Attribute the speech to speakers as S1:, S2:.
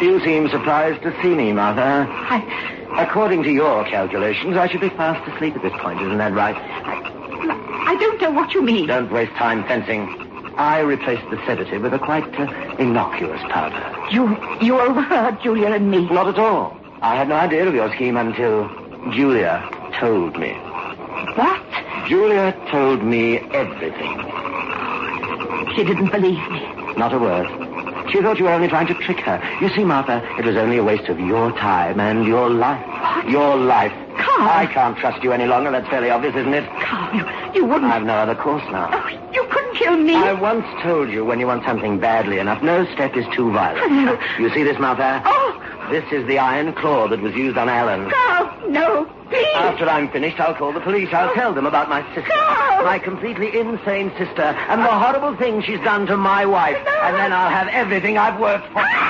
S1: You seem surprised to see me, Martha. According to your calculations, I should be fast asleep at this point. Isn't that right?
S2: I don't know what you mean.
S1: Don't waste time fencing. I replaced the sedative with a quite innocuous powder.
S2: You overheard Julia and me.
S1: Not at all. I had no idea of your scheme until Julia told me.
S2: What?
S1: Julia told me everything.
S2: She didn't believe me.
S1: Not a word. She thought you were only trying to trick her. You see, Martha, it was only a waste of your time and your life.
S2: What?
S1: Your life.
S2: Carl.
S1: I can't trust you any longer. That's fairly obvious, isn't it?
S2: Carl, you wouldn't...
S1: I've no other course now.
S2: Oh, you couldn't kill me.
S1: I once told you when you want something badly enough, no step is too violent. You see this, Martha?
S2: Oh!
S1: This is the iron claw that was used on Alan.
S2: Carl, no, please.
S1: After I'm finished, I'll call the police. I'll tell them about my sister.
S2: No.
S1: My completely insane sister and the horrible thing she's done to my wife.
S2: No.
S1: And then I'll have everything I've worked for.